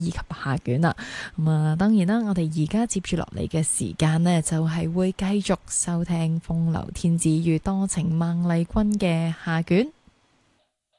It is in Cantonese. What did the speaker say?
以及下卷啦。當然啦，我哋而家接住落嚟嘅時間呢，就係會繼續收聽風流天子與多情孟麗君嘅下卷。